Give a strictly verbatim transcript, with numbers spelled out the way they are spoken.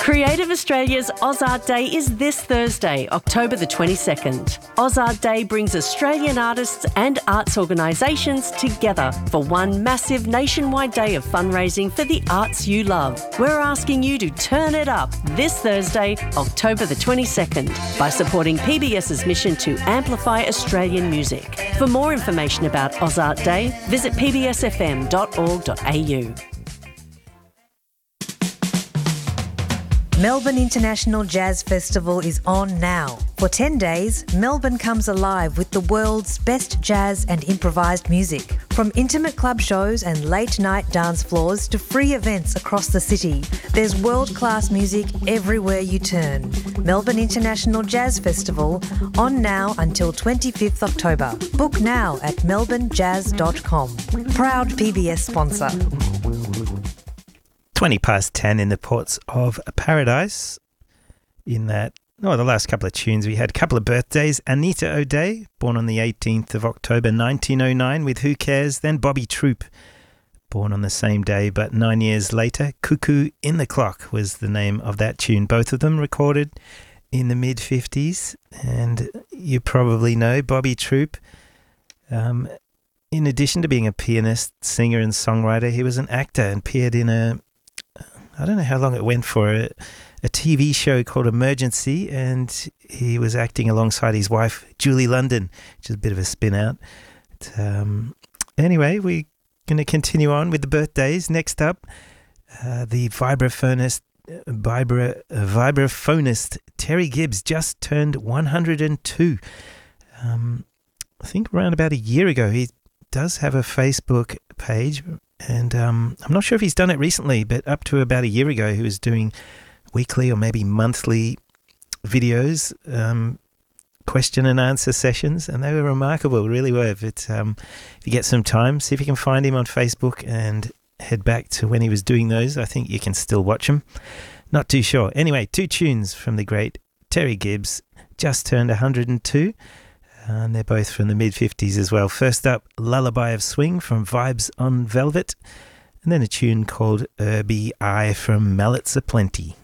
Creative Australia's AusArt Day is this Thursday, October the twenty-second. AusArt Day brings Australian artists and arts organisations together for one massive nationwide day of fundraising for the arts you love. We're asking you to turn it up this Thursday, October the twenty-second, by supporting PBS's mission to amplify Australian music. For more information about AusArt Day, visit p b s f m dot org dot a u. Melbourne International Jazz Festival is on now. For ten days, Melbourne comes alive with the world's best jazz and improvised music. From intimate club shows and late-night dance floors to free events across the city, there's world-class music everywhere you turn. Melbourne International Jazz Festival, on now until twenty-fifth October. Book now at melbourne jazz dot com. Proud P B S sponsor. twenty past ten in the ports of Paradise. In that, oh, the last couple of tunes, we had a couple of birthdays. Anita O'Day, born on the eighteenth of October nineteen oh nine with Who Cares? Then Bobby Troop, born on the same day but nine years later. Cuckoo in the Clock was the name of that tune. Both of them recorded in the mid-fifties. And you probably know Bobby Troop. Um, in addition to being a pianist, singer and songwriter, he was an actor and appeared in a I don't know how long it went for, a, a T V show called Emergency, and he was acting alongside his wife, Julie London, which is a bit of a spin out. But, um, anyway, we're going to continue on with the birthdays. Next up, uh, the vibraphonist, vibra, uh, vibraphonist Terry Gibbs just turned one hundred two. Um, I think around about a year ago. He does have a Facebook page. And um, I'm not sure if he's done it recently, but up to about a year ago, he was doing weekly or maybe monthly videos, um, question and answer sessions, and they were remarkable, really were. But um, if you get some time, see if you can find him on Facebook and head back to when he was doing those. I think you can still watch him. Not too sure. Anyway, two tunes from the great Terry Gibbs, just turned one hundred two. And they're both from the mid-fifties as well. First up, Lullaby of Swing from Vibes on Velvet. And then a tune called Irby Eye from Mallets Aplenty.